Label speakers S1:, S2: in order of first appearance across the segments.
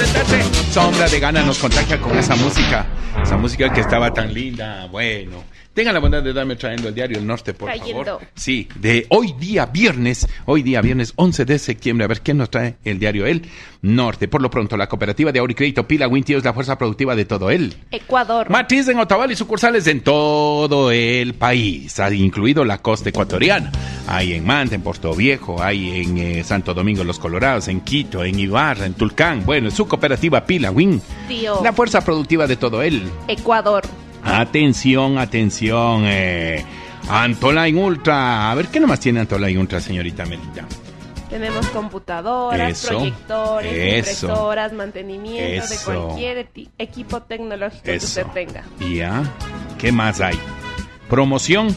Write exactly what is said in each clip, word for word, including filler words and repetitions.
S1: despertarse. Sombra de Gana nos contagia con esa música. Esa música que estaba tan linda. Bueno, tengan la bondad de darme trayendo el diario El Norte, por
S2: Trayendo.
S1: favor. Sí, de hoy día viernes, hoy día viernes once de septiembre. A ver qué nos trae el diario El Norte. Por lo pronto, la cooperativa de ahorro y crédito Pila Wintio es la fuerza productiva de todo el
S2: Ecuador.
S1: Matriz en Otavalo y sucursales en todo el país, incluido la costa ecuatoriana. Hay en Manta, en Puerto Viejo, hay en eh, Santo Domingo Los Colorados, en Quito, en Ibarra, en Tulcán. Bueno, su cooperativa Pila Win,
S2: Tío.
S1: la fuerza productiva de todo el
S2: Ecuador.
S1: Atención, atención, eh, Antoline Ultra. A ver, ¿qué nomás tiene Antoline Ultra, señorita Melita?
S2: Tenemos computadoras,
S1: Eso,
S2: proyectores,
S1: eso,
S2: impresoras, mantenimiento
S1: eso.
S2: de cualquier eti- equipo tecnológico que
S1: Eso.
S2: usted tenga.
S1: Ya, ¿qué más hay? ¿Promoción?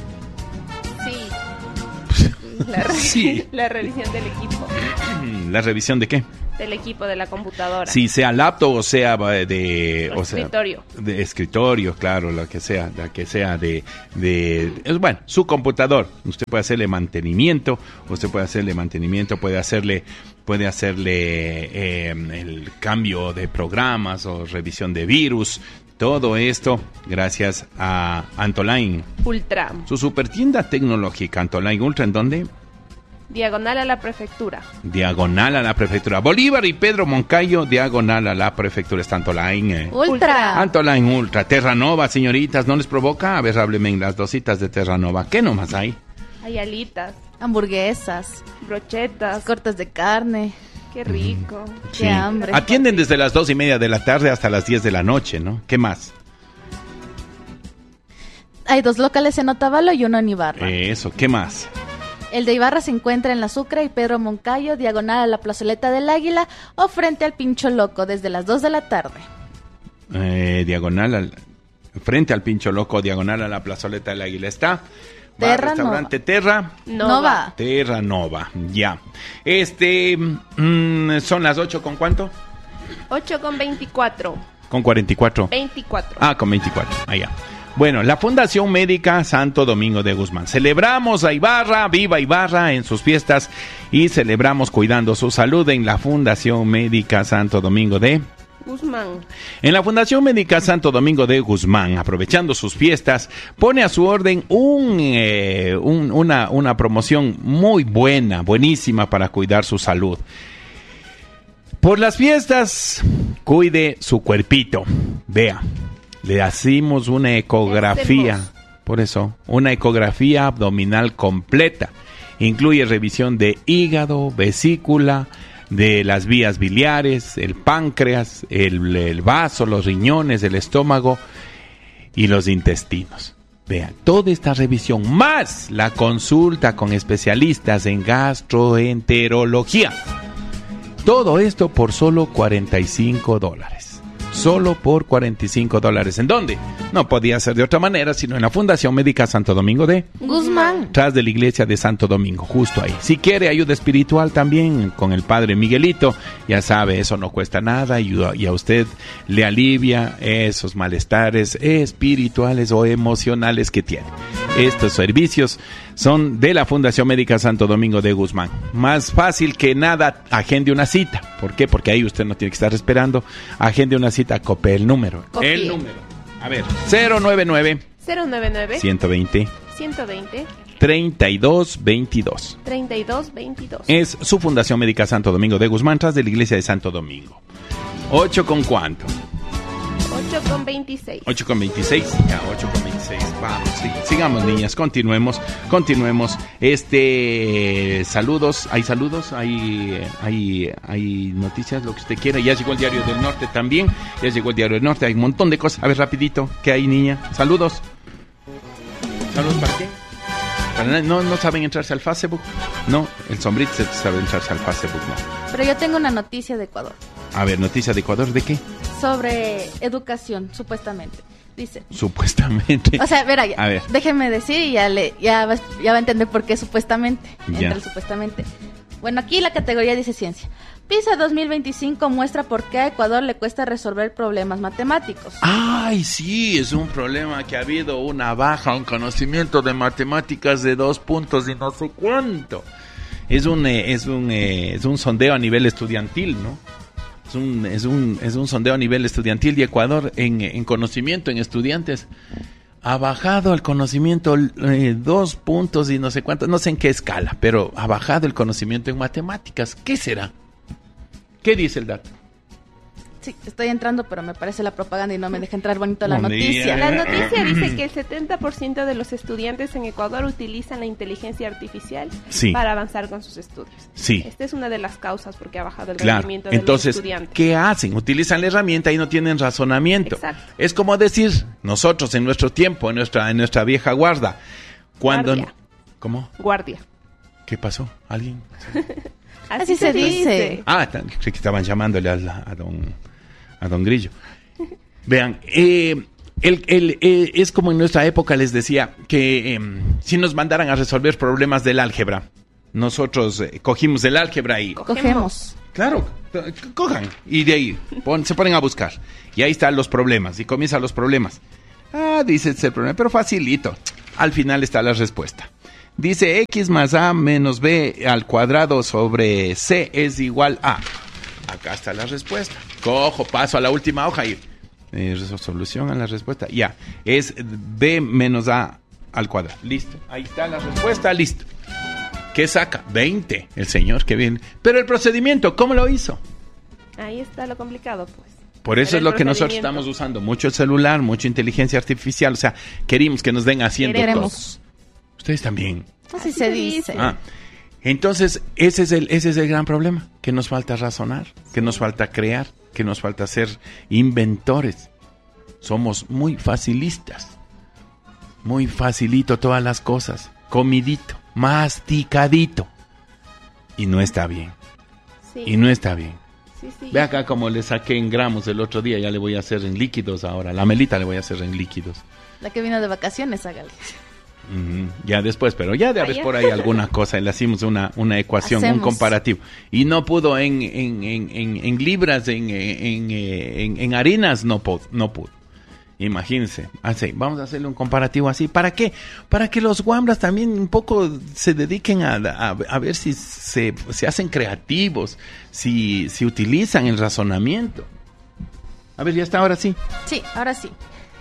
S2: Sí. La, re-
S1: Sí.
S2: la revisión del equipo.
S1: ¿La revisión de qué?
S2: Del equipo de la computadora.
S1: Si sea laptop o sea de... O sea,
S2: Escritorio.
S1: de escritorio, claro, lo que sea, la que sea de, de... es, bueno, su computador. Usted puede hacerle mantenimiento, usted puede hacerle mantenimiento, puede hacerle... Puede hacerle eh, el cambio de programas o revisión de virus. Todo esto gracias a Antoline.
S2: Ultra.
S1: Su supertienda tecnológica Antoline Ultra, ¿en dónde?
S2: Diagonal a la prefectura.
S1: Diagonal a la prefectura. Bolívar y Pedro Moncayo, diagonal a la prefectura. Está Antoline. Eh.
S3: Ultra.
S1: Antoline Ultra. Terranova, señoritas, ¿no les provoca? A ver, hábleme las dositas de Terranova. ¿Qué nomás hay?
S2: Hay alitas,
S3: Hamburguesas,
S2: brochetas.
S3: cortes de carne.
S2: Qué rico.
S3: Qué hambre.
S1: Atienden desde las dos y media de la tarde hasta las diez de la noche, ¿no? ¿Qué más?
S3: Hay dos locales en Otavalo y uno en Ibarra.
S1: Eso, ¿qué más?
S3: El de Ibarra se encuentra en la Sucre y Pedro Moncayo, diagonal a la plazoleta del Águila o frente al Pincho Loco desde las dos de la tarde.
S1: Eh, diagonal al... Frente al Pincho Loco, diagonal a la plazoleta del Águila. Está... Va al
S3: Terra
S1: restaurante Terra.
S2: Nova.
S3: Nova.
S1: Terra Nova, ya. Este, mm, son las ocho con cuánto?
S2: ocho con veinticuatro.
S1: Con cuarenta y cuatro.
S2: veinticuatro.
S1: Ah, con veinticuatro, allá. Bueno, la Fundación Médica Santo Domingo de Guzmán. Celebramos a Ibarra, viva Ibarra en sus fiestas y celebramos cuidando su salud en la Fundación Médica Santo Domingo de
S2: Guzmán.
S1: En la Fundación Médica Santo Domingo de Guzmán, aprovechando sus fiestas, pone a su orden un, eh, un, una, una promoción muy buena, buenísima para cuidar su salud. Por las fiestas, cuide su cuerpito. Vea, le hacemos una ecografía,
S2: Hacemos.
S1: por eso, una ecografía abdominal completa. Incluye revisión de hígado, vesícula, de las vías biliares, el páncreas, el, el vaso, los riñones, el estómago y los intestinos. Vean, toda esta revisión, más la consulta con especialistas en gastroenterología. Todo esto por solo cuarenta y cinco dólares. Solo por cuarenta y cinco dólares. ¿En dónde? No podía ser de otra manera, sino en la Fundación Médica Santo Domingo de
S3: Guzmán.
S1: Tras de la iglesia de Santo Domingo, justo ahí. Si quiere ayuda espiritual también con el Padre Miguelito, ya sabe, eso no cuesta nada y a, y a usted le alivia esos malestares espirituales o emocionales que tiene. Estos servicios son de la Fundación Médica Santo Domingo de Guzmán. Más fácil que nada, agende una cita. ¿Por qué? Porque ahí usted no tiene que estar esperando. Agende una cita, copie el número.
S3: Copie.
S1: El número. A ver, cero nueve nueve,
S2: cero nueve nueve.
S1: ciento veinte,
S2: ciento veinte.
S1: treinta y dos veintidós.
S2: treinta y dos veintidós.
S1: Es su Fundación Médica Santo Domingo de Guzmán, tras de la iglesia de Santo Domingo. ¿Ocho con cuánto?
S2: ocho con veintiséis.
S1: ocho con veintiséis. Ya, ocho con veintiséis. Vamos, sí. Sigamos, niñas, continuemos, continuemos. Este, saludos, hay saludos, hay, hay, hay noticias, lo que usted quiera. Ya llegó el Diario del Norte también, ya llegó el Diario del Norte, hay un montón de cosas. A ver, rapidito, ¿qué hay, niña? Saludos. ¿Saludos para quién? Para, ¿no, ¿No saben entrarse al Facebook? No, el sombrito se sabe entrarse al Facebook, no.
S3: Pero yo tengo una noticia de Ecuador.
S1: A ver, noticia de Ecuador, ¿de qué?
S3: Sobre educación, supuestamente. Dice.
S1: Supuestamente.
S3: O sea, verá,
S1: A ver.
S3: déjeme decir y ya, le, ya, va, ya va a entender por qué supuestamente.
S1: Ya.
S3: Entra el supuestamente. Bueno, aquí la categoría dice ciencia. PISA dos mil veinticinco muestra por qué a Ecuador le cuesta resolver problemas matemáticos.
S1: Ay, sí, es un problema que ha habido una baja, un conocimiento de matemáticas de dos puntos y no sé cuánto. Es un, eh, es un, eh, es un sondeo a nivel estudiantil, ¿no? Es un, es un, es un sondeo a nivel estudiantil y Ecuador en, en conocimiento, en estudiantes, ha bajado el conocimiento eh, dos puntos y no sé cuántos, no sé en qué escala, pero ha bajado el conocimiento en matemáticas. ¿Qué será? ¿Qué dice el dato?
S3: Sí, estoy entrando, pero me parece la propaganda y no me deja entrar bonito la
S1: Buen
S3: noticia.
S1: día.
S2: La noticia dice que el setenta por ciento de los estudiantes en Ecuador utilizan la inteligencia artificial
S1: Sí.
S2: para avanzar con sus estudios.
S1: Sí.
S2: Esta es una de las causas por qué ha bajado el
S1: Claro,
S2: rendimiento de
S1: entonces,
S2: los estudiantes.
S1: ¿qué hacen? Utilizan la herramienta y no tienen razonamiento.
S2: Exacto.
S1: Es como decir, nosotros en nuestro tiempo, en nuestra, en nuestra vieja guarda, cuando...
S2: Guardia.
S1: ¿Cómo?
S2: Guardia.
S1: ¿Qué pasó? ¿Alguien?
S3: Así se dice.
S1: Ah, t- que estaban llamándole a, la- a don a don Grillo. Vean, eh, el, el, eh, es como en nuestra época les decía que eh, si nos mandaran a resolver problemas del álgebra, nosotros eh, cogimos el álgebra y...
S3: Cogemos.
S1: Claro, c- cojan. Y de ahí pon- se ponen a buscar. Y ahí están los problemas. Y comienzan los problemas. Ah, dice ese problema, pero facilito. Al final está la respuesta. Dice X más A menos B al cuadrado sobre C es igual a... Acá está la respuesta. Cojo, paso a la última hoja y... Eh, solución a la respuesta. Ya, es B menos A al cuadrado. Listo. Ahí está la respuesta, listo. ¿Qué saca? veinte. El señor, qué bien. Pero el procedimiento, ¿cómo lo hizo?
S2: Ahí está lo complicado, pues.
S1: Por eso
S2: Era
S1: es
S2: el
S1: lo que nosotros
S2: procedimiento.
S1: estamos usando. Mucho el celular, mucha inteligencia artificial. O sea, queremos que nos den haciendo
S3: Queremos.
S1: cosas. Ustedes también.
S3: Así,
S2: Así
S3: se
S2: se
S3: dice.
S2: dice.
S1: Ah, entonces, ese es el, ese es el gran problema. Que nos falta razonar, que nos falta crear, que nos falta ser inventores. Somos muy facilistas. Muy facilito todas las cosas. Comidito, masticadito. Y no está bien.
S2: Sí.
S1: Y no está bien.
S2: Sí, sí.
S1: Ve acá como le saqué en gramos el otro día, ya le voy a hacer en líquidos ahora. La melita le voy a hacer en líquidos.
S3: La que vino de vacaciones, hágale.
S1: Ujú, ya después, pero ya de vez
S2: Vaya.
S1: por ahí alguna cosa, le hicimos una, una ecuación, un
S3: Hacemos.
S1: comparativo. Y no pudo en, en, en, en, en libras, en, en, en, en harinas, no pudo, no pudo. Imagínense, así, vamos a hacerle un comparativo así. ¿Para qué? Para que los guambras también un poco se dediquen a, a, a ver si se, se hacen creativos, si, si utilizan el razonamiento. A ver, ya está, ahora sí.
S3: Sí, ahora sí.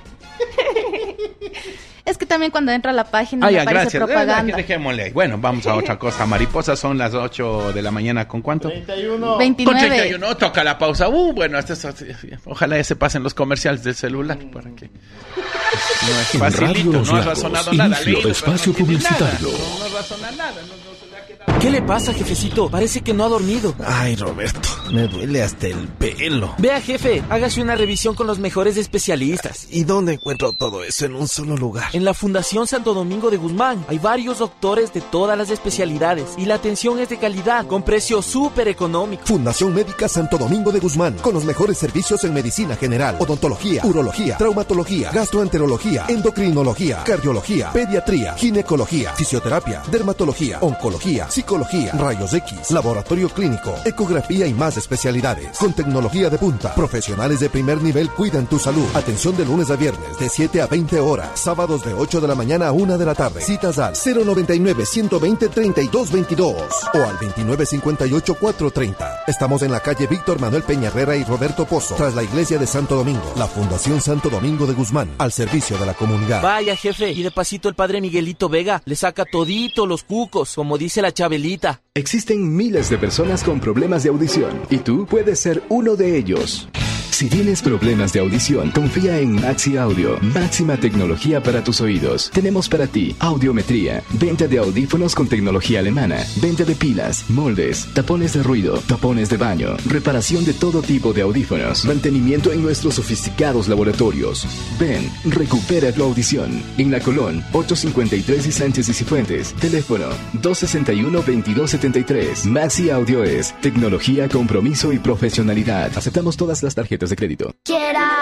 S3: Es que también cuando entra a la página
S1: Ah,
S3: me
S1: ya,
S3: aparece
S1: gracias.
S3: propaganda.
S1: Eh, dejémosle ahí. Bueno, vamos a otra cosa. Mariposas son las ocho de la mañana. ¿Con cuánto?
S4: treinta y uno.
S1: Con
S3: veintinueve.
S1: treinta y uno. Toca la pausa. Uh, bueno, esto es- ojalá ya se pasen los comerciales del celular. Para que... No es
S5: En
S1: facilito,
S5: Radio Los
S1: no has
S5: Lagos,
S1: razonado nada.
S5: inicio
S1: leído,
S5: de
S1: pero
S5: espacio
S1: no entiendes
S5: publicitario.
S1: nada. No, no razona nada. No, no se le ha quedado.
S6: ¿Qué le pasa, jefecito? Parece que no ha dormido.
S4: Ay, Roberto, me duele hasta el pelo.
S6: Vea, jefe, hágase una revisión con los mejores especialistas.
S4: ¿Y dónde encuentro todo eso en un solo lugar?
S6: En la Fundación Santo Domingo de Guzmán hay varios doctores de todas las especialidades y la atención es de calidad, con precio súper económico.
S7: Fundación Médica Santo Domingo de Guzmán, con los mejores servicios en medicina general, odontología, urología, traumatología, gastroenterología, endocrinología, cardiología, pediatría, ginecología, fisioterapia, dermatología, oncología, psicología, rayos X, laboratorio clínico, ecografía y más especialidades. Con tecnología de punta, profesionales de primer nivel cuidan tu salud. Atención de lunes a viernes de siete a veinte horas, sábados de ocho de la mañana a una de la tarde. Citas al cero noventa y nueve, ciento veinte, treinta y dos veintidós o al veintinueve cincuenta y ocho, cuatrocientos treinta. Estamos en la calle Víctor Manuel Peñarrera y Roberto Pozo, tras la iglesia de Santo Domingo. La Fundación Santo Domingo de Guzmán, al servicio de la comunidad.
S6: Vaya, jefe, y de pasito el padre Miguelito Vega le saca todito los cucos, como dice la Chabelita.
S8: Existen miles de personas con problemas de audición y tú puedes ser uno de ellos. Si tienes problemas de audición, confía en Maxi Audio. Máxima tecnología para tus oídos. Tenemos para ti audiometría, venta de audífonos con tecnología alemana, venta de pilas, moldes, tapones de ruido, tapones de baño, reparación de todo tipo de audífonos, mantenimiento en nuestros sofisticados laboratorios. Ven, recupera tu audición. En La Colón, ocho cincuenta y tres y Sánchez y Cifuentes. Teléfono dos sesenta y uno, veintidós setenta y tres. Maxi Audio es tecnología, compromiso y profesionalidad. Aceptamos todas las tarjetas de crédito.
S9: Quiera